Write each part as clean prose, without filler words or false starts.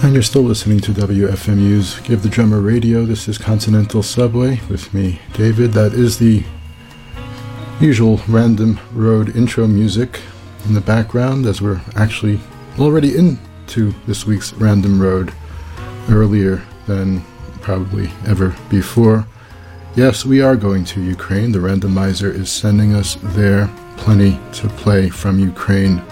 And you're still listening to WFMU's Give the Drummer Radio. This is Continental Subway with me, David. That is the usual Random Road intro music in the background, as we're actually already into this week's Random Road earlier than probably ever before. Yes, we are going to Ukraine. The randomizer is sending us there. Plenty to play from Ukraine.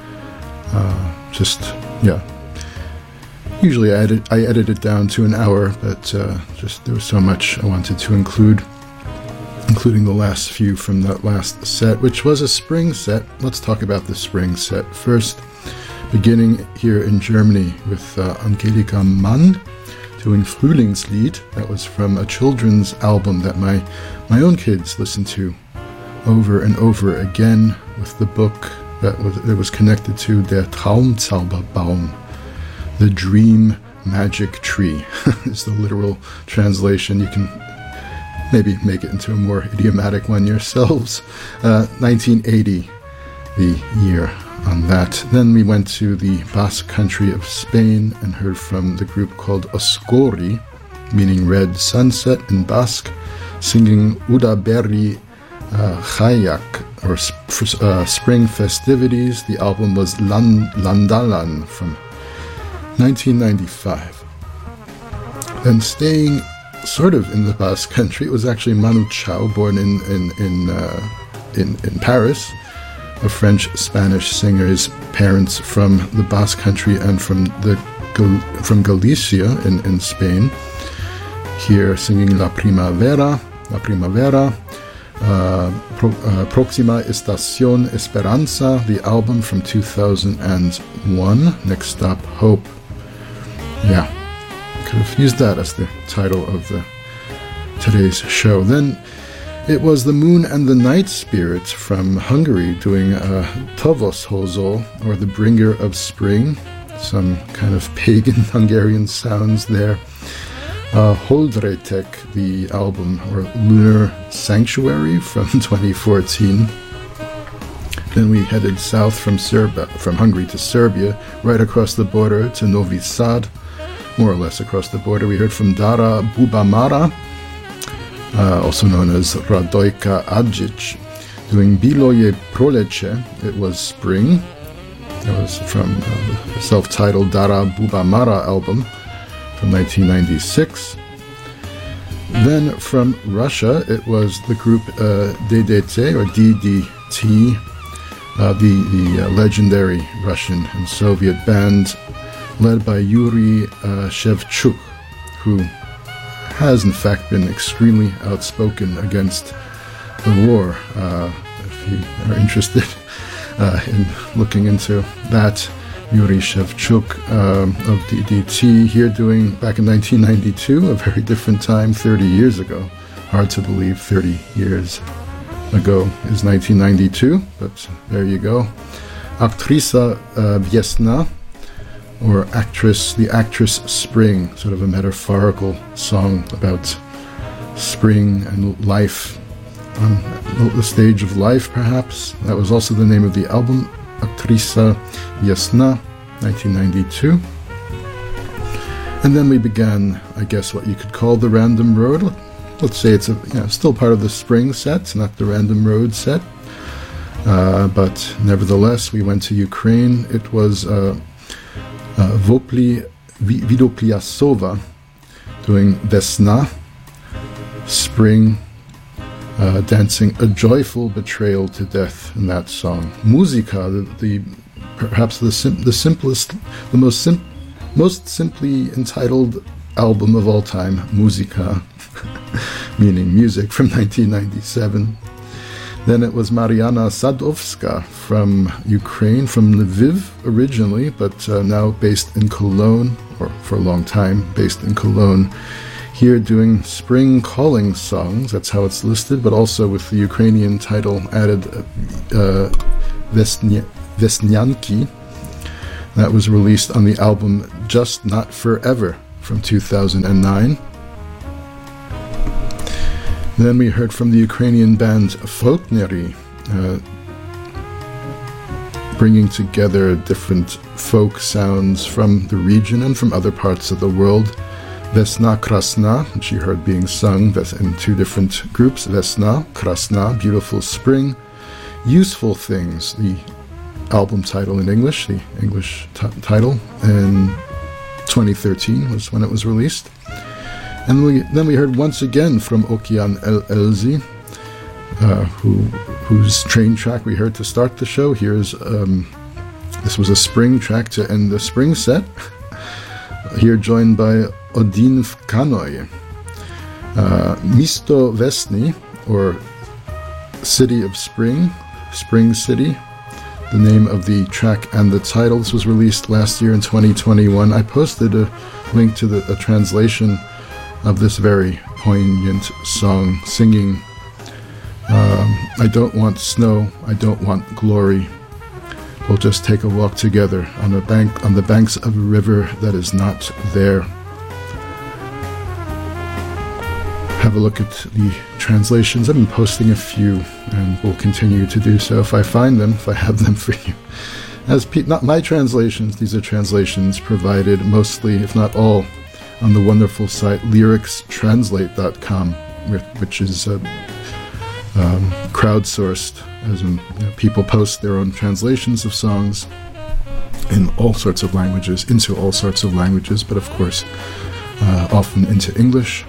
Usually I edit it down to an hour, but just there was so much I wanted to include, including the last few from that last set, which was a spring set. Let's talk about the spring set first, beginning here in Germany with Angelika Mann doing Frühlingslied. That was from a children's album that my own kids listened to over and over again, with the book that was connected to Der Traumzauberbaum. The Dream Magic Tree is the literal translation. You can maybe make it into a more idiomatic one yourselves. 1980, the year on that. Then we went to the Basque country of Spain and heard from the group called Oscori, meaning red sunset in Basque, singing Udaberri Chayak, or spring festivities. The album was Landalan from 1995. Then staying sort of in the Basque country, it was actually Manu Chao, born in Paris, a French-Spanish singer. His parents from the Basque country and from Galicia in Spain. Here singing La Primavera, Próxima Estación Esperanza, the album from 2001. Next Stop, Hope. Yeah, could have used that as the title of today's show. Then it was the Moon and the Night Spirits from Hungary doing Tavaszhozó, or the Bringer of Spring. Some kind of pagan Hungarian sounds there. Holdretek, the album, or Lunar Sanctuary from 2014. Then we headed south from Hungary to Serbia, right across the border to Novi Sad, more or less across the border. We heard from Dara Bubamara, also known as Radojka Adžić, doing Bilo je Proleće. It was spring. That was from the self-titled Dara Bubamara album from 1996. Then from Russia, it was the group DDT, or DDT, the legendary Russian and Soviet band led by Yuri Shevchuk, who has in fact been extremely outspoken against the war. If you are interested in looking into that, Yuri Shevchuk of DDT, here doing, back in 1992, a very different time, 30 years ago. Hard to believe 30 years ago is 1992, but there you go. Aktrisa Wiesna, or the actress Spring, sort of a metaphorical song about spring and life, on the stage of life perhaps. That was also the name of the album, Aktrisa Wiesna, 1992. And then we began, I guess, what you could call the Random Road. Let's say it's still part of the spring set, not the Random Road set. But nevertheless, we went to Ukraine. It was Vidopliasova doing Vesna, spring, dancing a joyful betrayal to death in that song. Muzika, perhaps the simplest, the most simply entitled album of all time, Muzika, meaning music, from 1997. Then it was Mariana Sadovska from Ukraine, from Lviv originally, but now based in Cologne, or for a long time based in Cologne, here doing spring calling songs. That's how it's listed, but also with the Ukrainian title added, Vesnyanki. That was released on the album Just Not Forever from 2009. Then we heard from the Ukrainian band Folknery, bringing together different folk sounds from the region and from other parts of the world. Vesna Krasna, which you heard being sung in two different groups. Vesna, Krasna, beautiful spring. Useful Things, the album title in English, the English title, in 2013 was when it was released. And then we heard once again from Okian Elzi, whose train track we heard to start the show. This was a spring track to end the spring set. Here joined by Odin Kanoi. Misto Vesni, or City of Spring, Spring City, the name of the track and the title. This was released last year in 2021. I posted a link to a translation of this very poignant song, singing, I don't want snow, I don't want glory. We'll just take a walk together on the banks of a river that is not there. Have a look at the translations. I've been posting a few, and will continue to do so if I find them, if I have them for you. Not my translations, these are translations provided mostly, if not all, on the wonderful site lyricstranslate.com, which is crowdsourced, as in people post their own translations of songs in all sorts of languages, into all sorts of languages, but of course often into English.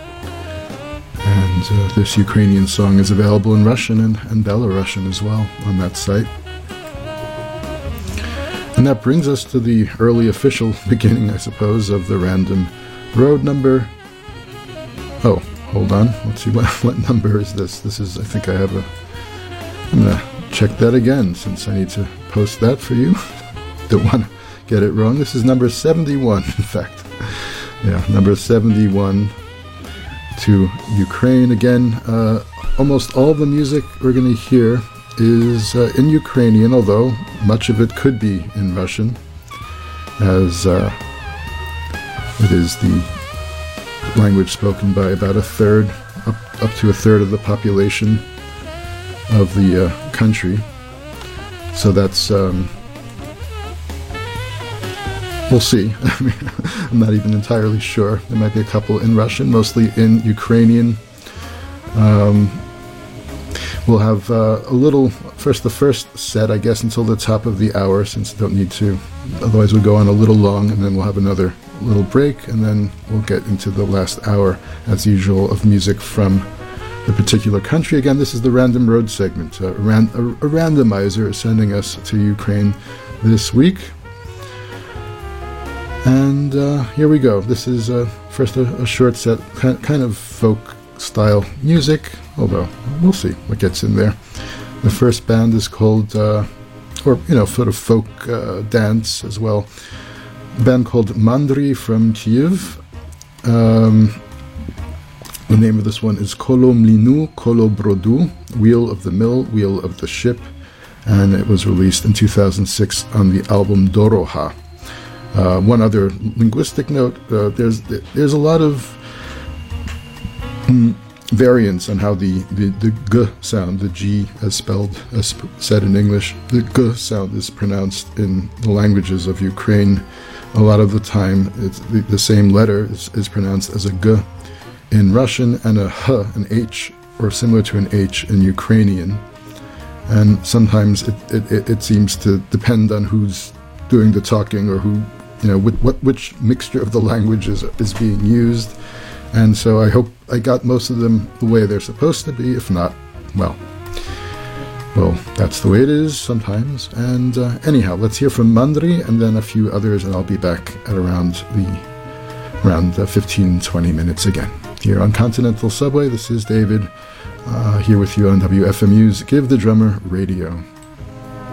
And this Ukrainian song is available in Russian and Belarusian as well on that site. And that brings us to the early official beginning, I suppose, of the Random Road number. Oh, hold on. Let's see, what number is this? This is, I think I have I'm going to check that again, since I need to post that for you. Don't want to get it wrong. This is number 71, in fact. Yeah, number 71 to Ukraine. Again, almost all the music we're going to hear is in Ukrainian, although much of it could be in Russian, as it is the language spoken by about a third, up to a third of the population of the country. So that's, we'll see. I mean, I'm not even entirely sure. There might be a couple in Russian, mostly in Ukrainian. We'll have the first set, I guess, until the top of the hour, since I don't need to. Otherwise, we'll go on a little long, and then we'll have another little break, and then we'll get into the last hour, as usual, of music from the particular country. Again, this is the Random Road segment. A randomizer is sending us to Ukraine this week. And here we go. This is first a short set, kind of folk-style music, although we'll see what gets in there. The first band is called, sort of folk dance as well. A band called Mandri from Kyiv. The name of this one is Kolo Mlinu, Kolo Brodu, Wheel of the Mill, Wheel of the Ship, and it was released in 2006 on the album Doroha. One other linguistic note, there's a lot of variance on how the G sound, the G as spelled, as said in English, the G sound is pronounced in the languages of Ukraine. A lot of the time, it's the same letter is pronounced as a G in Russian, and a H, an H, or similar to an H in Ukrainian. And sometimes it seems to depend on who's doing the talking, or who, which mixture of the languages is being used. And so I hope I got most of them the way they're supposed to be. If not, well, that's the way it is sometimes. And anyhow, let's hear from Mandri and then a few others, and I'll be back at around 15-20 minutes again. Here on Continental Subway, this is David, here with you on WFMU's Give the Drummer Radio.